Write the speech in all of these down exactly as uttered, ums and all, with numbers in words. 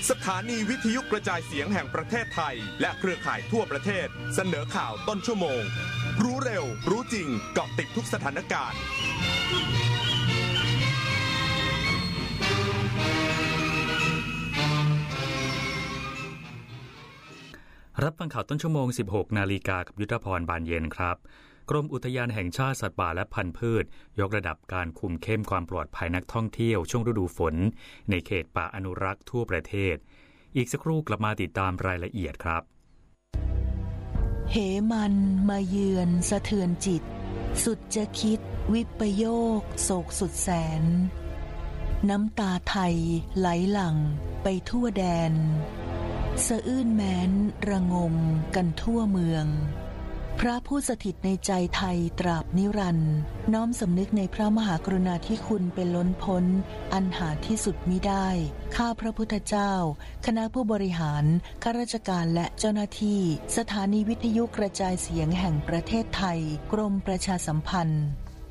สถานีวิทยุกระจายเสียงแห่งประเทศไทยและเครือข่ายทั่วประเทศเสนอข่าวต้นชั่วโมงรู้เร็วรู้จริงเกาะติดทุกสถานการณ์รับฟังข่าวต้นชั่วโมง สิบหก นาฬิกากับยุทธพรบานเย็นครับกรมอุทยานแห่งชาติสัตว์ป่าและพันธุ์พืชยกระดับการคุมเข้มความปลอดภัยนักท่องเที่ยวช่วงฤดูฝนในเขตป่าอนุรักษ์ทั่วประเทศอีกสักครู่กลับมาติดตามรายละเอียดครับเหมันมาเยือนสะเทือนจิตสุดจะคิดวิปโยคโศกสุดแสนน้ำตาไทยไหลหลั่งไปทั่วแดนสะอื้นแม้นระงมกันทั่วเมืองพระผู้สถิตในใจไทยตราบนิรันดร์น้อมสำนึกในพระมหากรุณาธิคุณเป็นล้นพ้นอันหาที่สุดมิได้ข้าพระพุทธเจ้าคณะผู้บริหารข้าราชการและเจ้าหน้าที่สถานีวิทยุกระจายเสียงแห่งประเทศไทยกรมประชาสัมพันธ์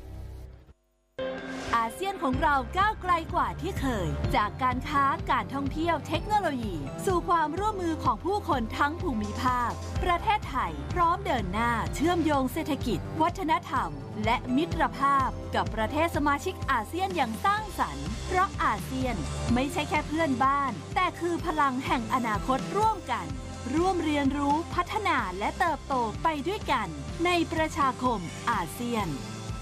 อาเซียนของเราก้าวไกลกว่าที่เคยจากการค้าการท่องเที่ยวเทคโนโลยีสู่ความร่วมมือของผู้คนทั้งภูมิภาคประเทศไทยพร้อมเดินหน้าเชื่อมโยงเศรษฐกิจวัฒนธรรมและมิตรภาพกับประเทศสมาชิกอาเซียนอย่างสร้างสรรค์เพราะอาเซียนไม่ใช่แค่เพื่อนบ้านแต่คือพลังแห่งอนาคตร่วมกันร่วมเรียนรู้พัฒนาและเติบโตไปด้วยกันในประชาคมอาเซียน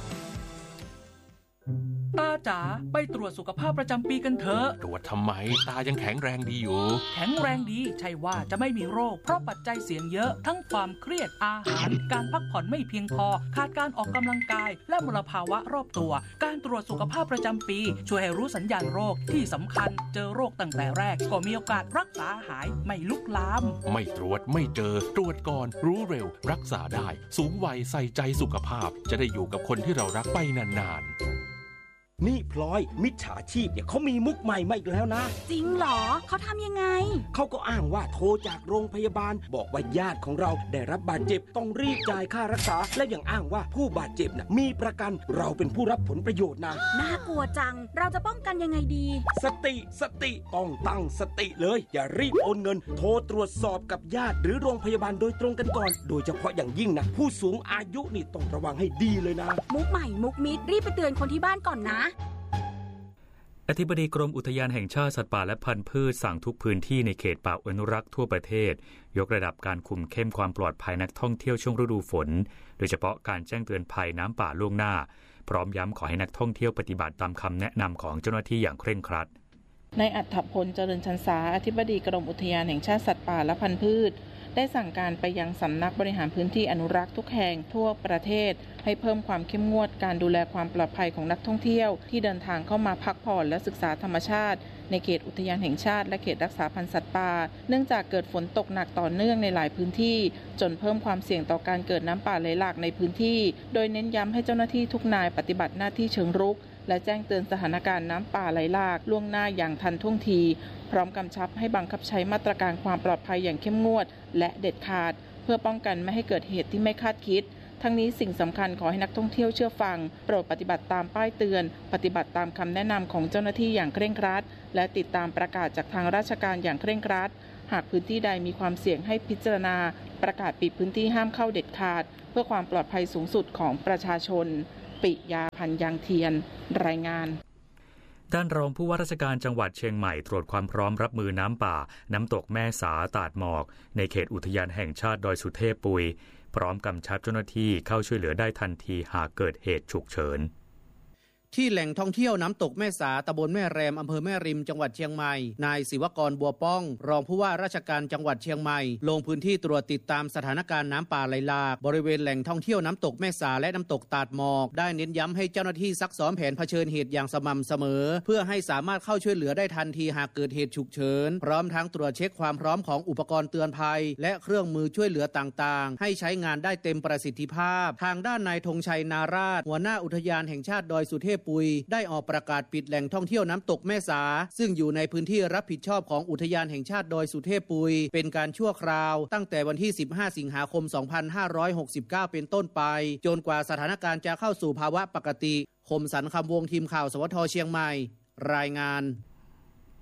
ตาจ๋าไปตรวจสุขภาพประจำปีกันเถอะตรวจทำไมตายังแข็งแรงดีอยู่แข็งแรงดีใช่ว่าจะไม่มีโรคเพราะปัจจัยเสี่ยงเยอะทั้งความเครียดอาหารการพักผ่อนไม่เพียงพอขาดการออกกำลังกายและมลภาวะรอบตัวการตรวจสุขภาพประจำปีช่วยให้รู้สัญญาณโรคที่สำคัญเจอโรคตั้งแต่แรกก็มีโอกาสรักษาหายไม่ลุกลามไม่ตรวจไม่เจอตรวจก่อนรู้เร็วรักษาได้สูงวัยใส่ใจสุขภาพจะได้อยู่กับคนที่เรารักไปนานๆนี่พลอยมิจฉาชีพเนี่ยเขามีมุกใหม่มาอีกแล้วนะจริงเหรอเขาทำยังไงเขาก็อ้างว่าโทรจากโรงพยาบาลบอกว่าญาติของเราได้รับบาดเจ็บต้องรีบจ่ายค่ารักษาและยังอ้างว่าผู้บาดเจ็บน่ะมีประกันเราเป็นผู้รับผลประโยชน์นะน่ากลัวจังเราจะป้องกันยังไงดีสติสติต้องตั้งสติเลยอย่ารีบโอนเงินโทรตรวจสอบกับญาติหรือโรงพยาบาลโดยตรงกันก่อนโดยเฉพาะอย่างยิ่งนะผู้สูงอายุนี่ต้องระวังให้ดีเลยนะมุกใหม่มุกมิดรีบไปเตือนคนที่บ้านก่อนนะอธิบดีกรมอุทยานแห่งชาติสัตว์ป่าและพันธุ์พืชสั่งทุกพื้นที่ในเขตป่าอนุรักษ์ทั่วประเทศยกระดับการคุมเข้มความปลอดภัยนักท่องเที่ยวช่วงฤดูฝนโดยเฉพาะการแจ้งเตือนภัยน้ำป่าล่วงหน้าพร้อมย้ำขอให้นักท่องเที่ยวปฏิบัติตามคำแนะนำของเจ้าหน้าที่อย่างเคร่งครัดนายอัฏฐพลเจริญชันษาอธิบดีกรมอุทยานแห่งชาติสัตว์ป่าและพันธุ์พืชได้สั่งการไปยังสำนักบริหารพื้นที่อนุรักษ์ทุกแห่งทั่วประเทศให้เพิ่มความเข้มงวดการดูแลความปลอดภัยของนักท่องเที่ยวที่เดินทางเข้ามาพักผ่อนและศึกษาธรรมชาติในเขตอุทยานแห่งชาติและเขตรักษาพันธุ์สัตว์ป่าเนื่องจากเกิดฝนตกหนักต่อเนื่องในหลายพื้นที่จนเพิ่มความเสี่ยงต่อการเกิดน้ำป่าไหลหลากในพื้นที่โดยเน้นย้ำให้เจ้าหน้าที่ทุกนายปฏิบัติหน้าที่เชิงรุกและแจ้งเตือนสถานการณ์น้ำป่าไหลหลากล่วงหน้าอย่างทันท่วงทีพร้อมกำชับให้บังคับใช้มาตรการความปลอดภัยอย่างเข้มงวดและเด็ดขาดเพื่อป้องกันไม่ให้เกิดเหตุที่ไม่คาดคิดทั้งนี้สิ่งสำคัญขอให้นักท่องเที่ยวเชื่อฟังโปรดปฏิบัติตามป้ายเตือนปฏิบัติตามคำแนะนำของเจ้าหน้าที่อย่างเคร่งครัดและติดตามประกาศจากทางราชการอย่างเคร่งครัดหากพื้นที่ใดมีความเสี่ยงให้พิจารณาประกาศปิดพื้นที่ห้ามเข้าเด็ดขาดเพื่อความปลอดภัยสูงสุดของประชาชนปิยาพันธ์ยางเทียนรายงานด้านรองผู้ว่าราชการจังหวัดเชียงใหม่ตรวจความพร้อมรับมือน้ำป่าน้ำตกแม่สาตาดหมอกในเขตอุทยานแห่งชาติดอยสุเทพปุยพร้อมกำชับเจ้าหน้าที่เข้าช่วยเหลือได้ทันทีหากเกิดเหตุฉุกเฉินที่แหล่งท่องเที่ยวน้ำตกแม่สาตำบลแม่แรมอำเภอแม่ริมจังหวัดเชียงใหม่นายศิวกรบัวป้องรองผู้ว่าราชการจังหวัดเชียงใหม่ลงพื้นที่ตรวจติดตามสถานการณ์น้ำป่าไหลหลากบริเวณแหล่งท่องเที่ยวน้ำตกแม่สาและน้ำตกตาดหมอกได้เน้นย้ำให้เจ้าหน้าที่ซักซ้อมแผนเผชิญเหตุอย่างสม่ำเสมอเพื่อให้สามารถเข้าช่วยเหลือได้ทันทีหากเกิดเหตุฉุกเฉินพร้อมทั้งตรวจเช็คความพร้อมของอุปกรณ์เตือนภัยและเครื่องมือช่วยเหลือต่างๆให้ใช้งานได้เต็มประสิทธิภาพทางด้านนายธงชัยนาราชหัวหน้าอุทยานแห่งชาติดอยสุเทพปุยได้ออกประกาศปิดแหล่งท่องเที่ยวน้ำตกแม่สาซึ่งอยู่ในพื้นที่รับผิดชอบของอุทยานแห่งชาติดอยสุเทพปุยเป็นการชั่วคราวตั้งแต่วันที่สิบห้าสิงหาคมสองพันห้าร้อยหกสิบเก้าเป็นต้นไปจนกว่าสถานการณ์จะเข้าสู่ภาวะปกติคมสันคำวงทีมข่าวสวทเชียงใหม่รายงาน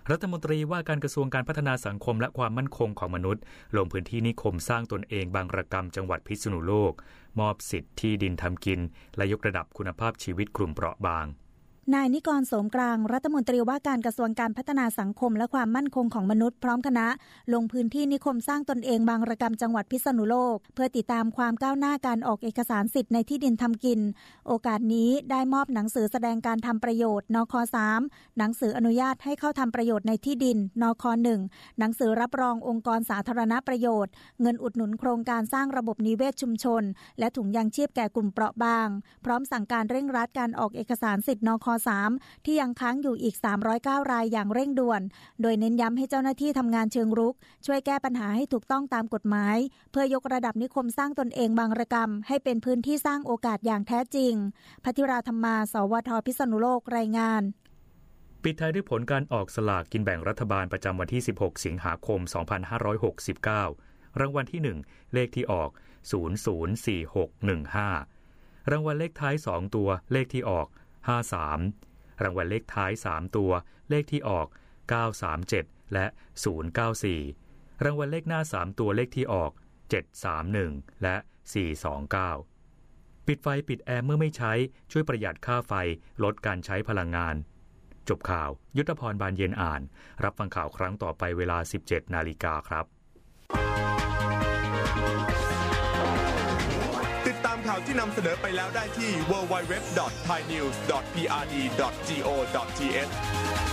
รัฐมนตรีว่าการกระทรวงการพัฒนาสังคมและความมั่นคงของมนุษย์ลงพื้นที่นิคมสร้างตนเองบางระกำจังหวัดพิษณุโลกมอบสิทธิ์ที่ดินทำกินและยกระดับคุณภาพชีวิตกลุ่มเปราะบางนายนิกรโสมกลางรัฐมนตรีว่าการกระทรวงการพัฒนาสังคมและความมั่นคงของมนุษย์พร้อมคณะลงพื้นที่นิคมสร้างตนเองบางระกำจังหวัดพิษณุโลกเพื่อติดตามความก้าวหน้าการออกเอกสารสิทธิ์ในที่ดินทำกินโอกาสนี้ได้มอบหนังสือแสดงการทำประโยชน์นค.สามหนังสืออนุญาตให้เข้าทำประโยชน์ในที่ดินนค.หนึ่งหนังสือรับรององค์กรสาธารณประโยชน์เงินอุดหนุนโครงการสร้างระบบนิเวศชุมชนและถุงยางชีพแก่กลุ่มเปราะบางพร้อมสั่งการเร่งรัดการออกเอกสารสิทธิ์นค.สามที่ยังค้างอยู่อีกสามร้อยเก้ารายอย่างเร่งด่วนโดยเน้นย้ำให้เจ้าหน้าที่ทำงานเชิงรุกช่วยแก้ปัญหาให้ถูกต้องตามกฎหมายเพื่อยกระดับนิคมสร้างตนเองบางระกำให้เป็นพื้นที่สร้างโอกาสอย่างแท้จริงภัทริราธรรมาสวทพิษณุโลกรายงานปิดท้ายด้วยผลการออกสลากกินแบ่งรัฐบาลประจำวันที่สิบหกสิงหาคมสองพันห้าร้อยหกสิบเก้ารางวัลที่หนึ่งเลขที่ออกศูนย์ ศูนย์ สี่ หก หนึ่ง ห้ารางวัลเลขท้ายสองตัวเลขที่ออกห้าสามรางวัลเลขท้ายสามตัวเลขที่ออกเก้าสามเจ็ดและศูนย์เก้าสี่รางวัลเลขหน้าสามตัวเลขที่ออกเจ็ดสามหนึ่งและสี่สองเก้าปิดไฟปิดแอร์เมื่อไม่ใช้ช่วยประหยัดค่าไฟลดการใช้พลังงานจบข่าวยุทธพรบานเย็นอ่านรับฟังข่าวครั้งต่อไปเวลา สิบเจ็ดนาฬิกาครับติดตามข่าวที่นำเสนอไปแล้วได้ที่ ดับเบิลยู ดับเบิลยู ดับเบิลยู ดอท ไทยนิวส์ ดอท พี อาร์ ดี ดอท จี โอ ดอท ที เอช